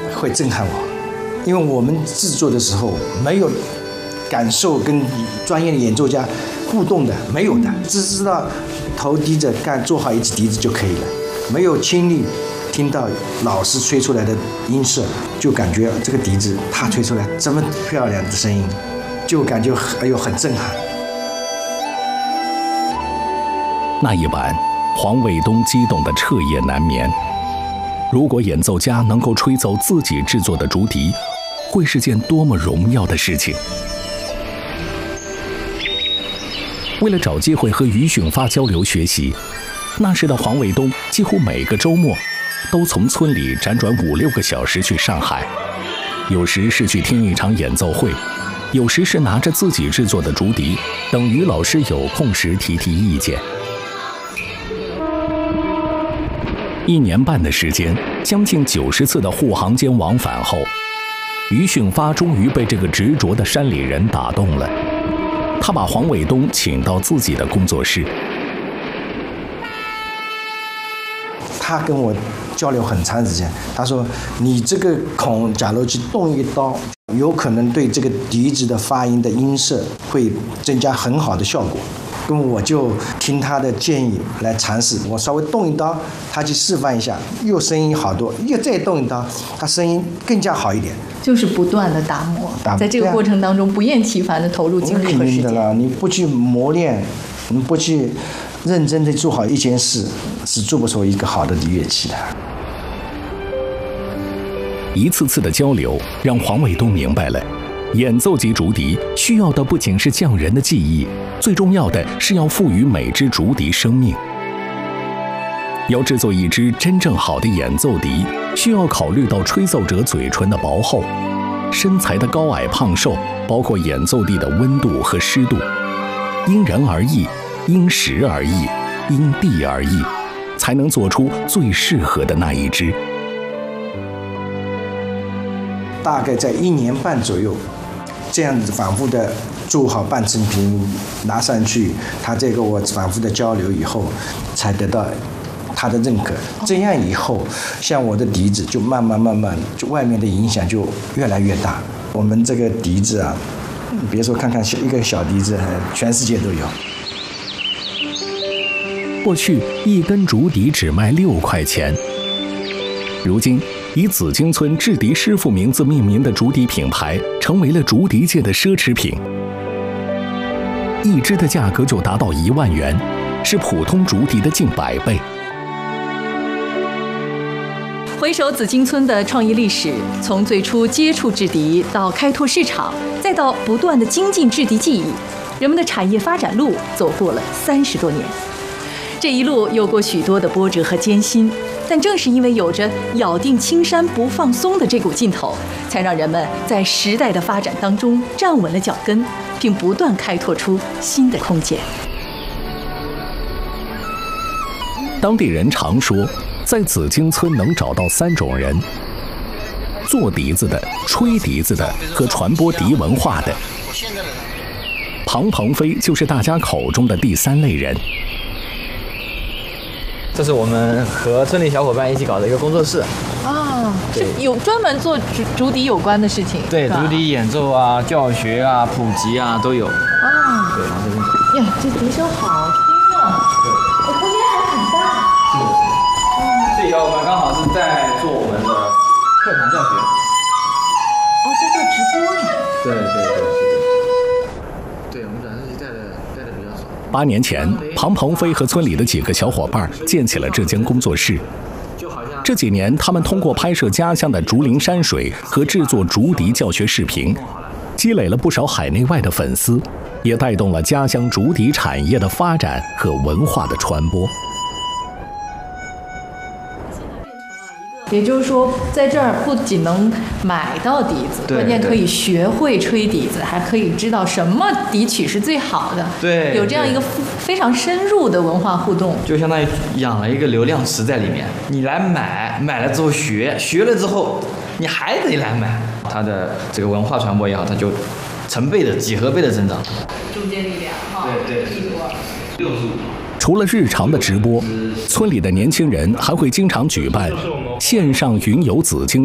会震撼我，因为我们制作的时候没有感受跟专业的演奏家互动的，没有的，只知道头低着做好一支笛子就可以了，没有亲历听到老师吹出来的音色，就感觉这个笛子他吹出来这么漂亮的声音，就感觉很震撼。 那一晚，黄卫东激动得彻夜难眠。如果演奏家能够吹奏自己制作的竹笛，会是件多么荣耀的事情。为了找机会和于训发交流学习，那时的黄卫东几乎每个周末都从村里辗转5-6个小时去上海，有时是去听一场演奏会，有时是拿着自己制作的竹笛，等于老师有空时提意见。1年半的时间，将近90次的沪杭间往返后，于训发终于被这个执着的山里人打动了。他把黄卫东请到自己的工作室。 他跟我交流很长时间，他说：“你这个孔，假如去动一刀，有可能对这个笛子的发音的音色会增加很好的效果。”跟我就听他的建议来尝试，我稍微动一刀，他去示范一下，又声音好多，又再动一刀，他声音更加好一点。 就是不断的打磨，在这个过程当中不厌其烦的投入精力和时间。 你不去磨练，你不去认真的做好一件事，是做不出一个好的乐器的。 一次次的交流让黄卫东明白了，演奏级竹笛需要的不仅是匠人的技艺，最重要的是要赋予每支竹笛生命。要制作一支真正好的演奏笛，需要考虑到吹奏者嘴唇的薄厚、身材的高矮胖瘦，包括演奏地的温度和湿度，因人而异，因时而异，因地而异，才能做出最适合的那一支。 大概在1年半左右，这样子反复的做好半成品，拿上去，他这个我反复的交流以后，才得到他的认可。这样以后，像我的笛子就慢慢，就外面的影响就越来越大。我们这个笛子啊，别说看一个小笛子，全世界都有。 过去一根竹笛只卖6块钱，如今以紫荆村制笛师傅名字命名的竹笛品牌，成为了竹笛界的奢侈品。一支的价格就达到1万元，是普通竹笛的近100倍。 回首紫荆村的创意历史，从最初接触制笛到开拓市场，再到不断的精进制笛技艺，人们的产业发展路走过了30多年。这一路有过许多的波折和艰辛，但正是因为有着咬定青山不放松的这股劲头，才让人们在时代的发展当中站稳了脚跟，并不断开拓出新的空间。 当地人常说，在紫荆村能找到3种人：做笛子的、吹笛子的和传播笛文化的。庞鹏飞就是大家口中的第3类人。 这是我们和村里小伙伴一起搞的一个工作室啊，是有专门做竹笛有关的事情。 对，竹笛演奏啊、教学啊、普及啊都有。啊，对，往这边走。 呀，这笛声好听啊！对，空间还很大。 是。这小伙伴刚好是在做我们的课堂教学。 哦，在做直播呢。 对，对，我们转身机带的比较少。 8年前，庞鹏飞和村里的几个小伙伴建起了这间工作室。这几年，他们通过拍摄家乡的竹林山水和制作竹笛教学视频，积累了不少海内外的粉丝，也带动了家乡竹笛产业的发展和文化的传播。 也就是说，在这儿不仅能买到笛子，关键可以学会吹笛子，还可以知道什么笛曲是最好的。 对， 有这样一个非常深入的文化互动， 就相当于养了一个流量池在里面。你来买了之后学了之后，你还得来买。它的这个文化传播也好，它就成倍的、几何倍的增长。 中坚力量哈， 对，65。 除了日常的直播，村里的年轻人还会经常举办线上云游紫荆